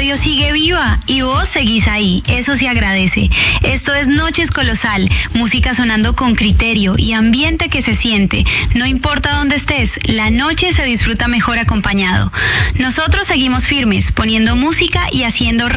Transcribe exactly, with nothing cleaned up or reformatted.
radio sigue viva y vos seguís ahí. Eso se agradece. Esto es Noches Colosal, música sonando con criterio y ambiente que se siente. No importa dónde estés, la noche se disfruta mejor acompañado. Nosotros seguimos firmes, poniendo música y haciendo